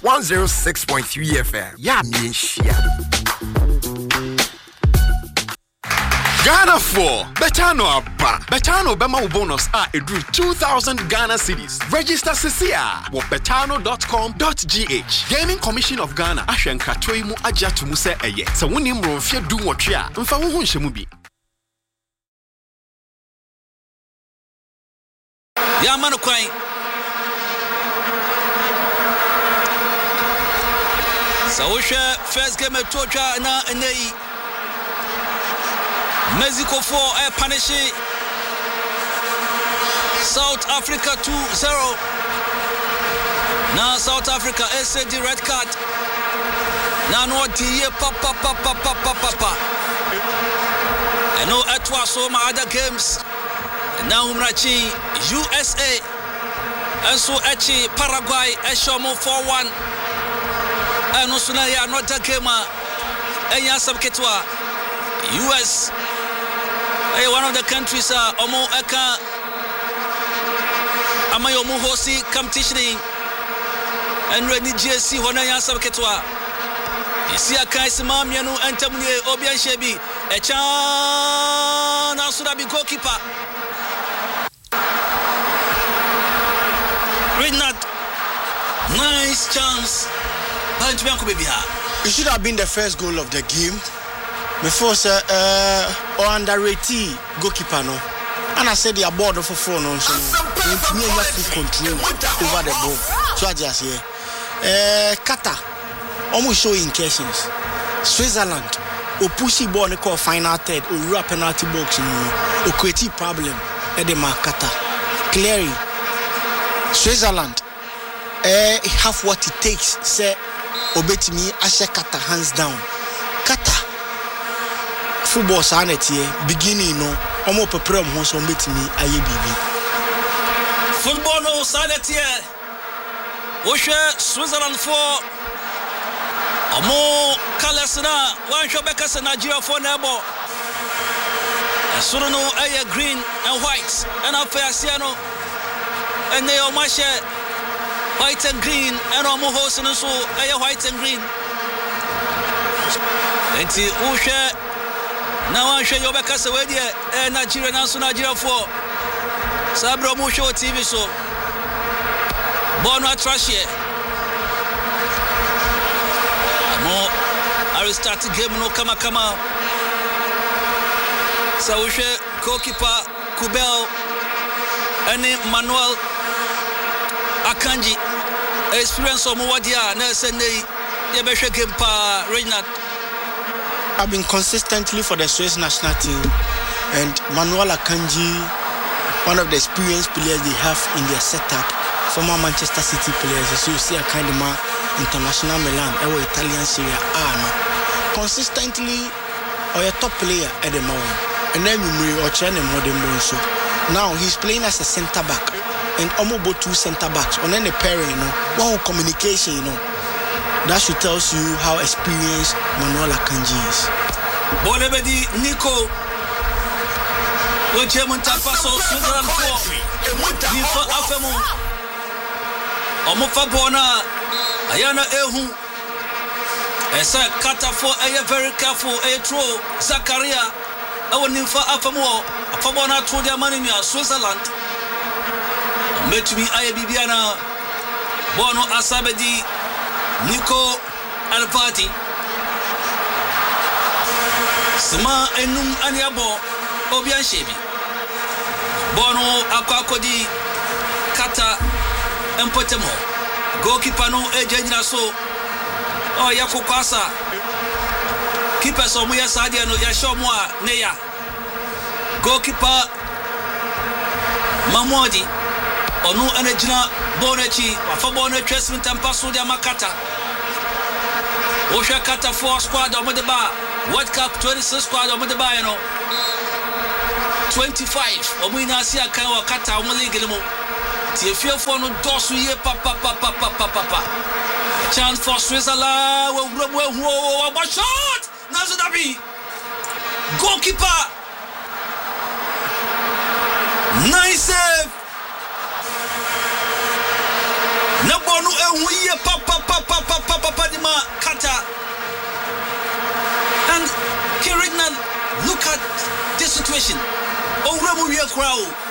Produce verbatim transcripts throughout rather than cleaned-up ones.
one oh six point three F M. Yeah, me and shia. Ghana four. Betano Abba. Betano Bema bonus are edru two thousand Ghana cedis. Register Cecilia. Wo betano dot com dot g h. Gaming Commission of Ghana. Ashen katoi mu aja tumuse eye. Sa wuni mronfie du wotria. Mfa wo hu nhemu bi. Ya manu kwai. Sa wo hwe first game etotwa na enei. Mexico four a punish South Africa two zero. Now South Africa is a red card. Now no D papa papa papa papa. And no atwa so my other games. Now umrachi U S A and so achi Paraguay eshomo four one. And no sooner ya not a gamer and yasam ketwa U S Hey, one of the countries are uh, Omo Eka Amayomu Hosi competition and Reni G S C Honaya Sabketwa. You see a Kaisima Mianu and Tamuni Obian Shebi, a chan Surabi goalkeeper. Read not nice chance. It should have been the first goal of the game. Before sir, uh, or underrated goalkeeper no, and I said they are bored for four no, so we have full control over the ball. So I just here, uh, Qatar, almost showing indications. Switzerland, or pushy ball they call final third, or rap penalty box, or create problem at the mark Qatar. Clearly, Switzerland, uh, have what it takes. Say, obey me, I shake Qatar hands down. Qatar. Football sanity beginning no omo prepare mo so betimi aye bibi football no sanity wo hwe Switzerland for omo kalasna wan hwe bekasa Nigeria for nebo esoro no aye green and white and after asiano and they o mashe white and green and omo host no so aye white and green enti wo hwe now I show you because we dey Nigeria na so Nigeria for Sabro mo show T V so Bono trash here mo I start game no kama kama so we show goalkeeper Kubel and Manuel Akanji experience of mo wadia na Sunday ye be hwe game pa Reginald. I've been consistently for the Swiss national team, and Manuel Akanji, one of the experienced players they have in their setup, former Manchester City players. So you see a kind of man, international Milan, or Italian Serie A. No. Consistently, or a top player at the moment, and then you or China modern so. Now he's playing as a centre back, and almost both two centre backs. On any pairing, you know, one communication, you know. That should tell you how experienced Manuel Akanji is. Bolebedi Nico. Oje Muntafaso Switzerland four. Nifa Afemo. Omofa bona ayana ehu. Esa Qatar for aye very careful aye throw Zakaria. Awo Nifa Afemo. Afemo na throw their money near Switzerland. Metumi aye bibiana. Bono Asabedi Nico Alpati Sama enum aniabo Obian Shebi Bono Akwakodi Kata Empotemo Goalkeeper no Ejena so Oh Yako Kwasa Keeper so Muya Sadia no Yashomwa Neya Goalkeeper Mamodi Onu Enejina Bonechi Wafabone Tresment and Passo de Makata Osha Kata four squad on the bar World Cup twenty-six squad on the bar you know twenty-five Omina Sia Kawa Kata Omoligilimo Tifio for no dosu ye papa papa papa papa chance for Switzerland what shot Nazudabi goalkeeper nice save Nabonu ehuye papa papa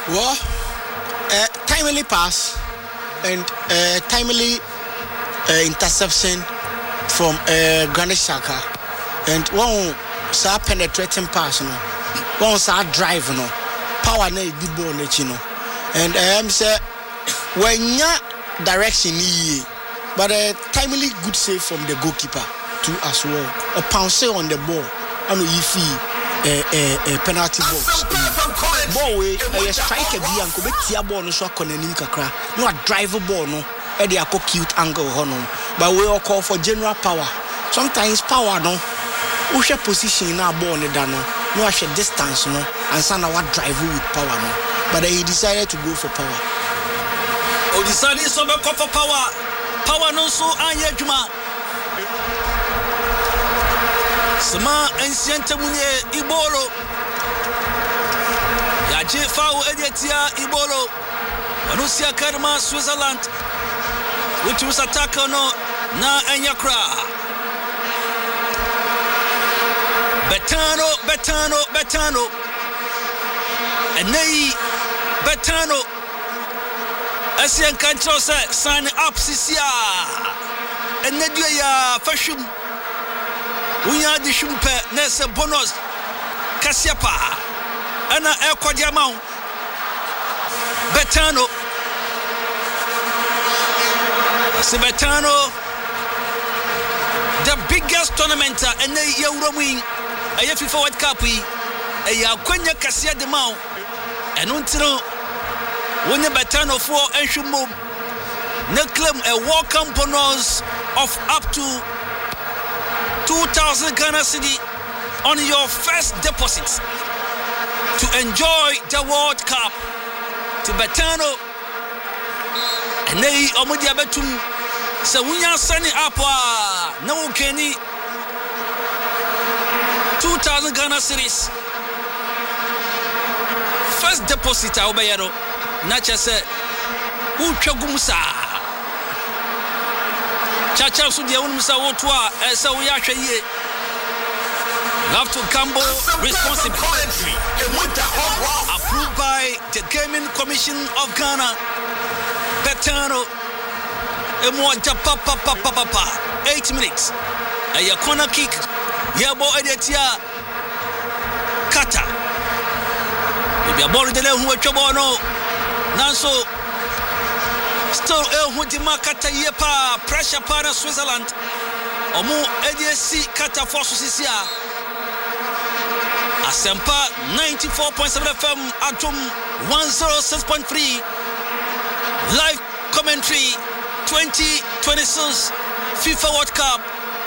Well, uh, timely pass and uh, timely uh, interception from uh, Granit Xhaka, and one sa penetrating pass, no, one sa drive, no, power na the ball, no, and I am say when ya direction ye, but a timely good save from the goalkeeper too as well. A pounce on the ball, and if he a penalty box. Ball way a strike a be and go tia ball no so konanim kakra. No a drive ball no. E dey a cute angle hono. But we all call for general power. Sometimes power no. Who share position na ball ne da no. No a share distance no. And sana what drive with power no. But he decided to go for power. Oh, decided to go for power. Power no so anya juma. Sama anciente munye Ibolo yaje fawo ediatia Ibolo wanusia karma Switzerland which was attack no na enyakra Betano Betano Betano enei Betano asian control say sign up sisia enedua ya fashum Unya di shumpe nese bonus Kasiapa ana ekwadia mawo Betano Se Betano the biggest tournament and the European a FIFA World Cup yi e ya kwanya kasia de mawo eno ntiro wonya Betano for enhwemo na claim a welcome bonus of up to two thousand Ghana cedi on your first deposit to enjoy the World Cup. To Betano and they omodia betum se wunya sani apa na ukeni two thousand Ghana cedis first deposit a obeyero na chese utwagumsa Chacha so dia wonu sa wotoa ese wo ya hwe ye have to gamble responsibly approved by the Gaming Commission of Ghana. Betano emo japa pa pa pa pa pa eight minutes a corner kick yabo ediatia kata maybe a ball de le hu atwabo no nanso still el Hudima Kata yepa pressure para Switzerland omu A D S C Kata force sisia Asempa ninety-four point seven F M Atom one oh six point three live commentary twenty twenty-six FIFA World Cup.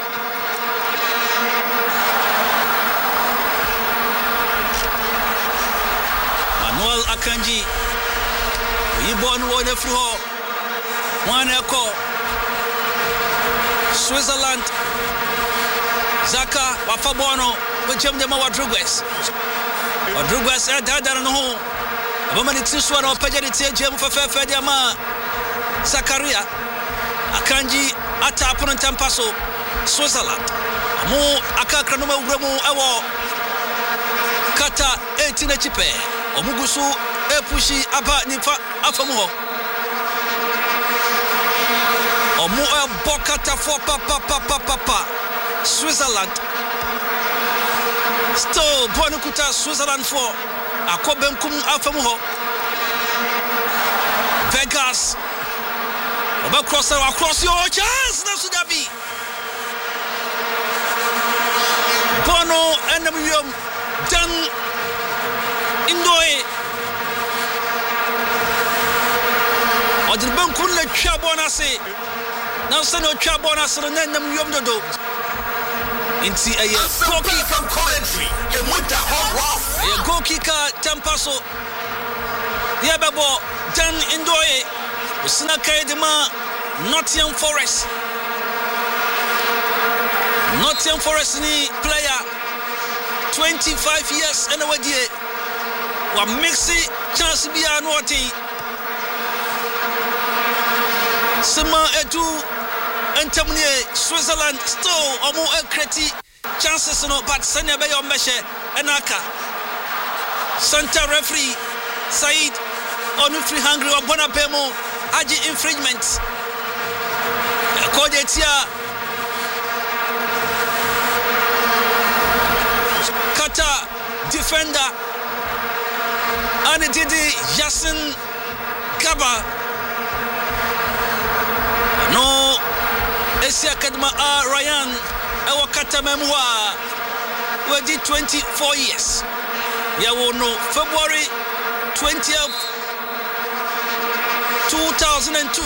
Manuel Akanji Yibon won through one echo Switzerland Zaka Wafabono Wachem de Rodriguez Rodriguez e dada no ho Abama ni tiswa na opaja ni tie jemu fefefe de ama Zakaria Akanji ata apono ntampaso Switzerland amu akakra no mawuramu ewo Kata eighteen echipe omugusu epushi aba nifa afamu ho Omu e bokata for papa papa papa Switzerland still Bonukuta Switzerland for Akobemkum afamu ho Vegas Oba crosser across your chance na Sudabi Bono enemium dan Indoe Odrbankum le chabona se Now send no trouble on us and then you have do. Inti a goalkeeper from commentary and with the hot a goalkeeper Tampaso Yababo Dan Indoe Usinakai de Ma Nottingham Forest Nottingham Forest ni player twenty-five years and a year wa mixi chance be a noti Sima edu entamnie Switzerland still omo ekreti chances no but sanya be your meshe enaka center referee Said on free hungry or bonapemo agi infringement Kodetia Kata defender and Didi Yasin Gaba no Esia Kadma A Ryan Ewa Kata Memwa we did twenty-four years Yawo no February twentieth two thousand two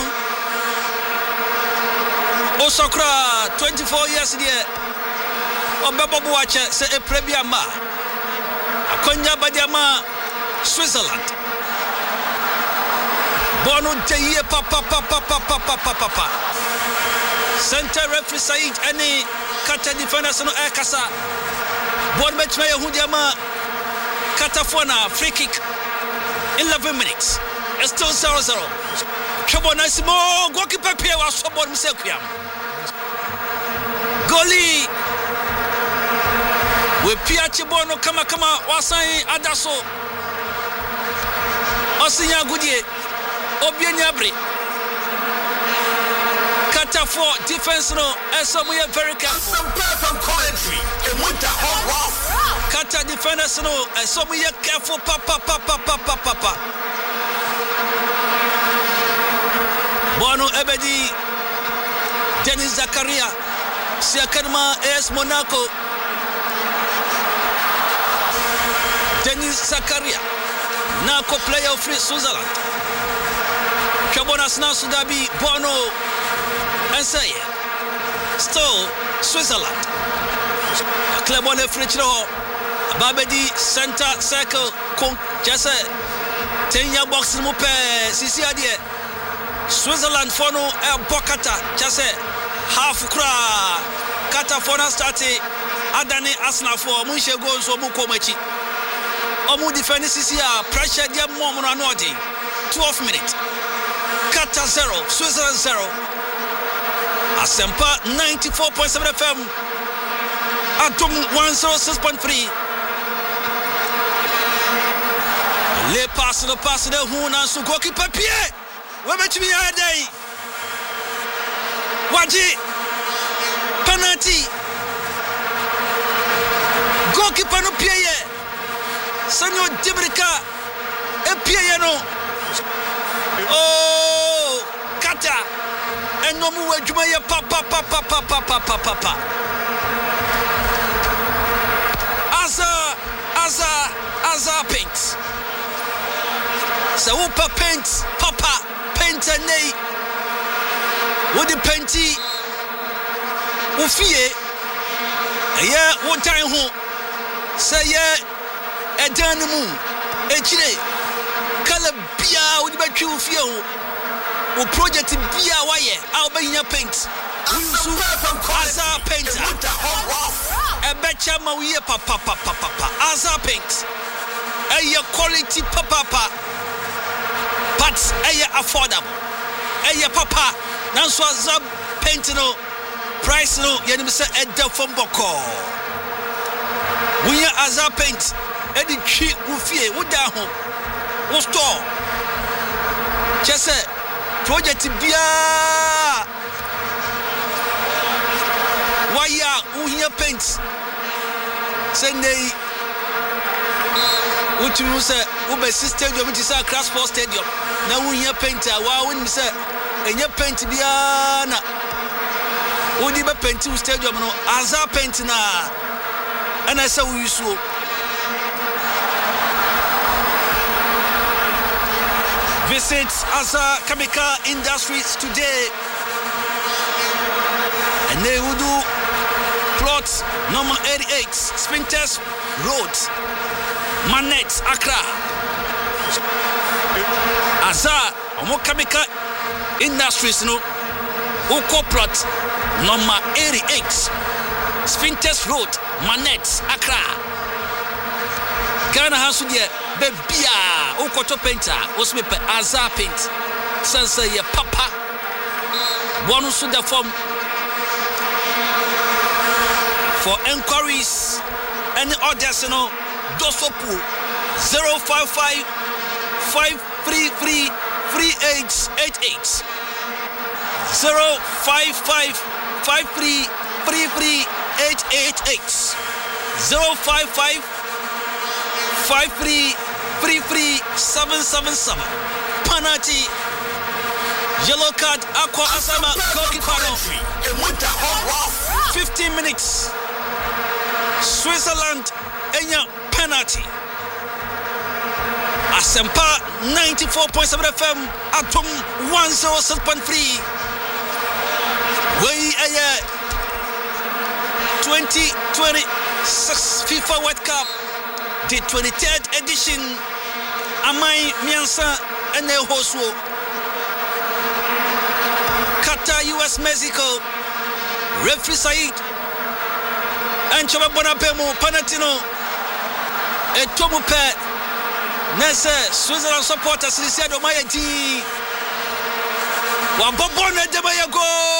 Osokra twenty-four years there Obebo Buache se e prebiama Akonya Badiama Switzerland Bono Deye papa papa papa papa papa Center referee Said any Kata defenders no Ekasa Bon match me Hudiama Katafona free kick eleven minutes it's still zero zero Chobonasimo goalkeeper Pierre was so bon Musekiam Goalie we Pierre Chibono kama kama wasai adaso Osinya Gudie Obienyabre Kata for defense no Esomuye very careful some perfect commentary and with the hot rough Kata defenders no Esomuye careful papa papa papa papa Bono Ebedi Denis Zakaria Siakarma A S Monaco Denis Zakaria Nako player of Switzerland Kabonas Nasudabi Bono Enseye still Switzerland Clebone Frichro Babedi center circle Kong Jesse Tenya box Mupe Sisi Adie Switzerland fono e Bokata Jesse half kra Kata fona starte Adani Arsenal for Munche goals so mu komachi Omu defend Sisi a pressure dia mo mo no odi twelve minutes Kata zero Switzerland zero Asempa ninety-four point seven F M Atom one oh six point three Le pass le pass de Huna su goalkeeper Pierre we bet me a day Waji penalty goalkeeper no Pierre Sanyo Dibrika e Pierre no oh Kata and no more Jumaya papa papa papa papa papa Aza Aza Aza paint So upa paint papa paint and nay Would the painty Ufie Yeah one time home Say yeah a danimu a chile Calabia would be true feel O project Bia Waye, Albania paint. Azar paint. A betcha Mawia papa papa papa. Azar paint. A quality papa. But a affordable. A papa. Nanswa Zab paint no price no Yanimsa Edda from Boko. We are Azar paint. Eddie Chi Ufie, Wudaho. Wo store. Just project bia waya uhia paint Sunday utu say ube stadium it is a Crash Sports Stadium na uhia paint wa won say enya paint bia na odi be paint stadium no Azar paint na ana say we use Visit Azar Chemical Industries today and they will do plot number eighty-eight Spintex Road Manet Accra Azar Omo Chemical Industries no Uko plot number eighty-eight Spintex Road Manet Accra Ghana has to get Bebia, Okoto painter, was me Azar paint. Sansa ye papa. Bonus to the form for enquiries and orders, you know, Dosopu zero five five five free free free eight eight eight. zero five five five three three three eight eight eight. zero five five five three three three seven seven seven. Penalty. Yellow card. Aqua Asama. Goalkeeper. fifteen minutes. Switzerland. Enya penalty. Asempa ninety-four point seven F M. Atom one oh six point three. We are twenty twenty-six FIFA World Cup, the twenty-third edition. Amai Miansa and El Hoswo. Qatar, U S, Mexico. Referee Said and Chaba Bonapemo, Panatino, Etomu Pet, Nessa, Switzerland supporters, Lisiado Mayati, Wabobona de Mayago.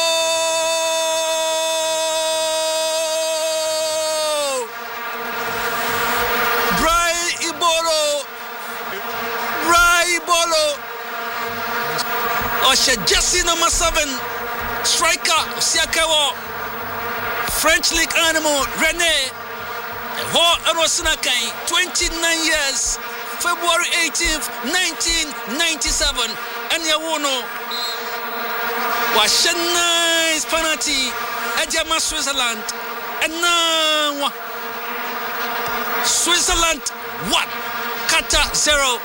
Osha Jesse number seven, striker Siakawa, French League animal René, Ho Arosinakai, twenty-nine years, February eighteenth, nineteen ninety-seven, and Yawono was a nice penalty at German Switzerland, and now Switzerland one, Qatar zero.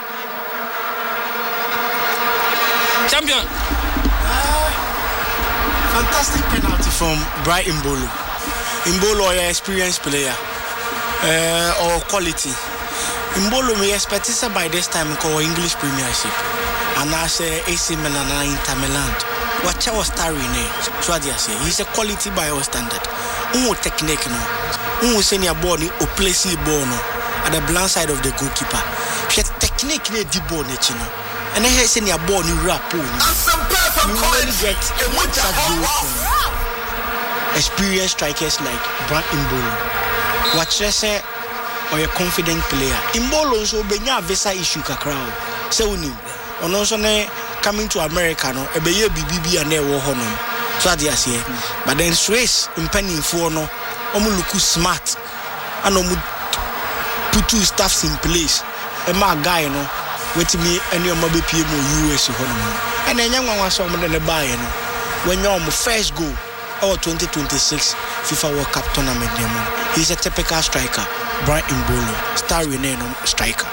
Champion. Uh, fantastic penalty from Bright Mbolo. Mbolo is an experienced player uh, or quality. Mbolo may expect by this time called English Premiership. And I say A C Milan and Inter Milan. Watch our star in so he's a quality by our standard. Uno technique no. Uno send your ball or place your ball no at the blind side of the goalkeeper. She technique ne di ball ne chino. And I hear saying your ball new rap. You really get such goals from experienced strikers like Brand Mbolo. Watch say or a confident player. Mbolo so benya visa issue kakra. So uni. On also ne coming to America no e be ye B B B and e wo ho no. So they say. But then Swiss impending for no omu look smart and omu put two staffs in place. E ma guy no with me and your mobile P M U S and then young one was some of the buy when you're on first goal or twenty twenty-six FIFA World Cup tournament. He's a typical striker, Brian Mbolo, star Renano striker.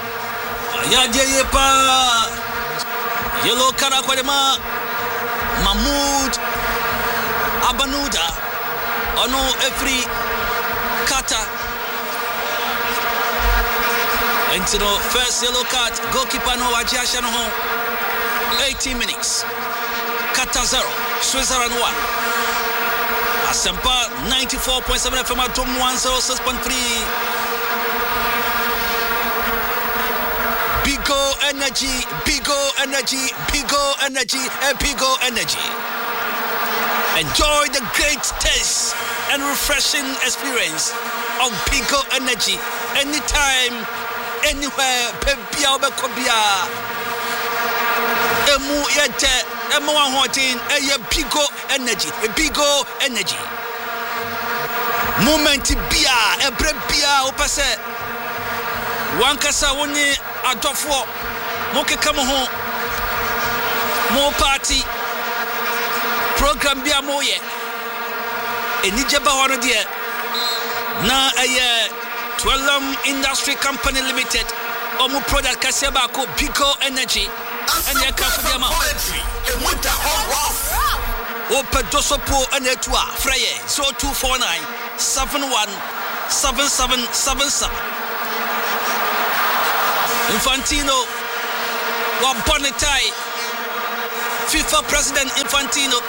Yellow Karakwema Mahmoud Abanuda Ono every Qatar. Into the first yellow card, goalkeeper no Ajashan home. eighteen minutes. Qatar zero, Switzerland one. Asempa ninety-four point seven F M at one oh six point three. Bigo energy, Bigo energy, Bigo energy, and Bigo energy. Enjoy the great taste and refreshing experience of Bigo energy anytime. Anywhere, Pepia Becobia. Emu yete, Emu Hotin, a Bigo energy, a Bigo energy. Moment Bia, a Brebia, Opase. Wankasa Woni, a Dofo, Moke Kamoho, Mo Party, Program Bia Moye, a Nijaba Honodia, na a year. Twelum Industry Company Limited, Omu Product Kasebako, Bigo Energy, and Yakafama. Open Dosopo and Etua, Freya, so two four nine seven one seven seven seven seven. Infantino, Wabonitai, FIFA President Infantino.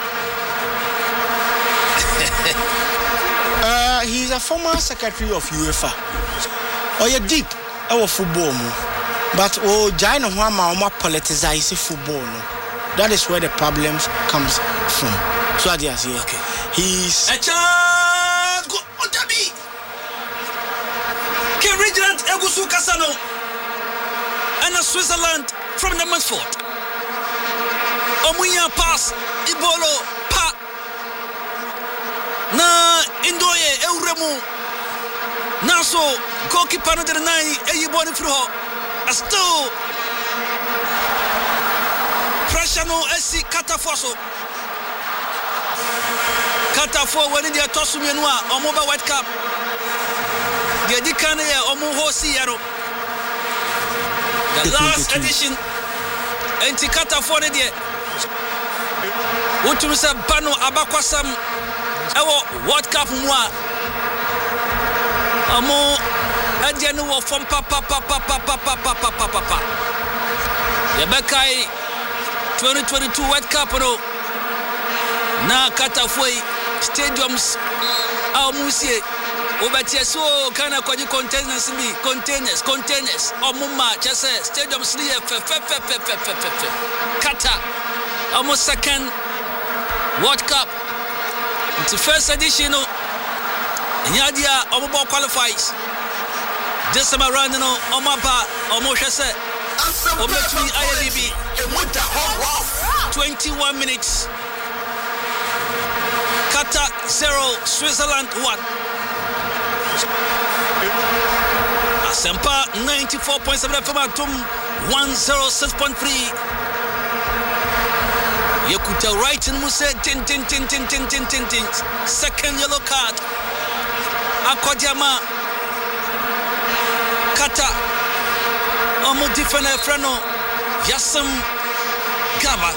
Uh, he's a former secretary of UEFA. Or you deep our football, but oh, China Hama politicize football. That is where the problems comes from. So I just say, okay, he's a chance. Go on, Tabi. Can Regent Egusu Casano and Switzerland from the Mansford. Omunya pass Ibolo pa na Indoye Euremu Naso goalkeeper no de nine eyiboni firi ho asto pressure no esi Katafoso Katafo wani dia tosu mienu a omo ba World Cup dia di kan ye omo hosi yaro the last edition enti Katafo ne dia wotum se bano abakwasam ewo World Cup mu a omo adia no wo fom pa pa pa pa pa pa pa pa pa pa pa ya bekai twenty twenty-two World Cup no na Katafo stadiums a musie obetie so kana kwaji containers bi containers containers omuma chese stadiums ni fe fe fe fe fe fe fe Qatar almost second World Cup it's the first edition no nyadia omo qualifies this time around no omapa omo chese ometui I L B twenty-one minutes Qatar zero, Switzerland one. Asempa ninety-four point seven F M Atum one oh six point three. Yekuta right in Muse tin tin tin tin tin tin tin tin. Second yellow card. Akodjama Qatar. Omo different freno. Yassam Gaba.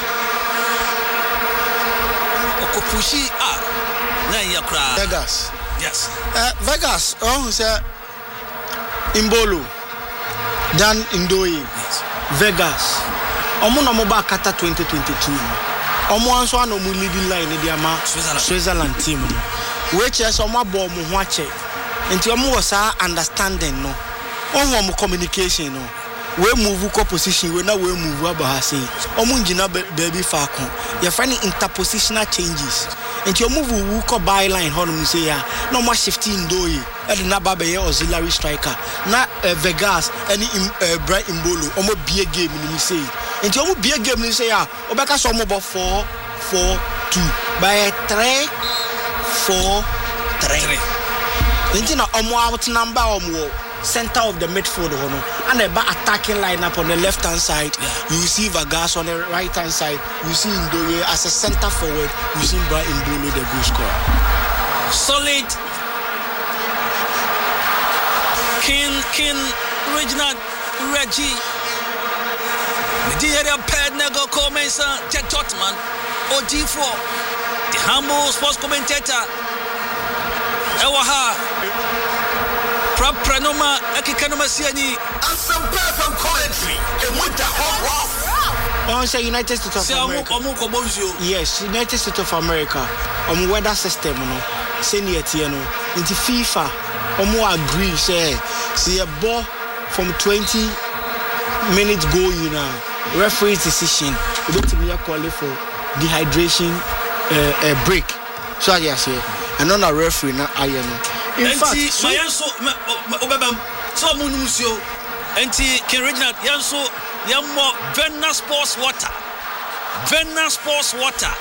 Okopushi ah. Vegas. Yes. Uh, Vegas. Oh, say Imbolo. Dan Indoye. Yes. Vegas. Omo na mo ba Qatar twenty twenty-two. Omo anso ano mo leading line e dia ma Switzerland. Switzerland team no. Which is omo ball mo ho ache. Enti omo was understanding no. Omo mo communication no. We move ko position we na we move aba ha say. Omo ngina baby fa ko. Your friend interpositional changes. And you move who ko byline honum say ya no more shifting Indoye e na ba be auxiliary striker na uh, Vegas any uh, Bright Imbolo omo bie game ni say and you omo bie game ni say ya obeka so omo bo four four two by three four three and na omo out number omo center of the midfield hono and a attacking lineup on the left hand side. Yeah. You see Vegas on the right hand side. You see Indoye as a center forward. You see Bright Imbolo the goal scorer. Solid. King King Reginald Reggie. Nigeria Pednego Comensa Ted Totman O G four. The humble sports commentator. Ewaha. Pranoma Akikanoma Siani. And some perfect commentary. And with the hot rough. Oh, say United States of America. Yes, United States of America. Um, weather system, no. Senior Tiano. Into FIFA. Um, agree. Say, see a ball from twenty minutes go. You know, referee's decision. We don't me call it for dehydration uh, uh, break. So I say, and on a referee, not I know. In Enti, fact, so Mayanso Obabam so Munumusio Enti Reginald Yanso Yamo Venna Sports Water Venna Sports Water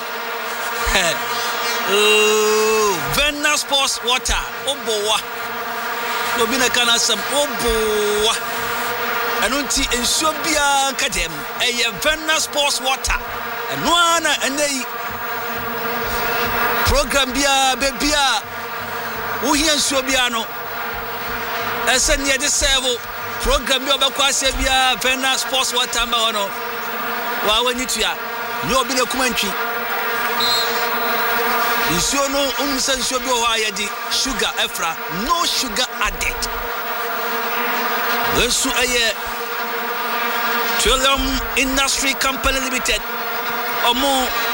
Oh Venna Sports Water Obowa Lobina kana sam Obowa Anunti ensuo bia kadem eye Venna Sports Water eno ana enei program bia bebia Uhian Sobiano, Esen near the servo program. Your Baquasabia, Venna Sports Watamano. While when you are no been a commentary. You show no unsen Shobio Hayadi, sugar Efra, no sugar added. Wesu Aye Trillium Industry Company Limited, or more.